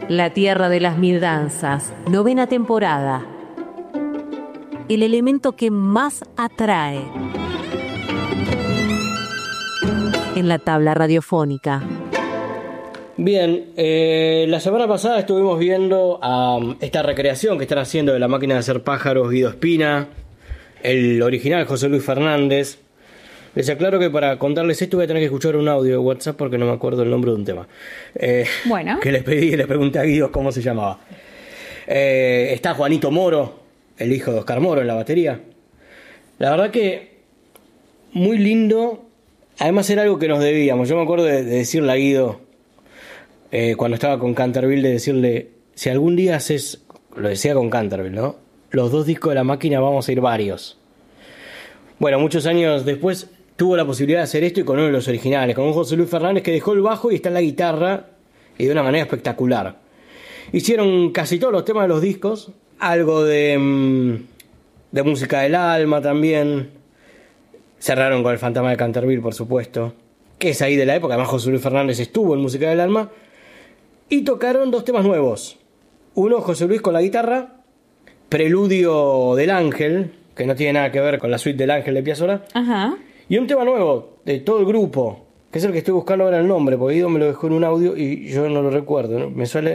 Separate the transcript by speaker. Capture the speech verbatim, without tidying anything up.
Speaker 1: La tierra de las mil danzas, novena temporada. El elemento que más atrae en la tabla radiofónica.
Speaker 2: Bien, eh, la semana pasada estuvimos viendo um, esta recreación que están haciendo de La máquina de hacer pájaros, Guido Espina, el original José Luis Fernández. Les aclaro que para contarles esto voy a tener que escuchar un audio de WhatsApp porque no me acuerdo el nombre de un tema. Eh,
Speaker 3: bueno.
Speaker 2: Que les pedí y les pregunté a Guido cómo se llamaba. Eh, está Juanito Moro, el hijo de Oscar Moro, en la batería. La verdad que muy lindo. Además era algo que nos debíamos. Yo me acuerdo de, de decirle a Guido, eh, cuando estaba con Canterville, de decirle, si algún día haces, lo decía con Canterville, ¿no? Los dos discos de La máquina vamos a ir varios. Bueno, muchos años después tuvo la posibilidad de hacer esto y con uno de los originales, con un José Luis Fernández que dejó el bajo y está en la guitarra y de una manera espectacular. Hicieron casi todos los temas de los discos, algo de, de música del alma también. Cerraron con El fantasma de Canterville, por supuesto, que es ahí de la época. Además José Luis Fernández estuvo en música del alma. Y tocaron dos temas nuevos. Uno, José Luis con la guitarra, Preludio del Ángel, que no tiene nada que ver con la suite del Ángel de Piazzolla.
Speaker 3: Ajá.
Speaker 2: Y un tema nuevo de todo el grupo, que es el que estoy buscando ahora el nombre, porque Guido me lo dejó en un audio y yo no lo recuerdo, ¿no? Me suele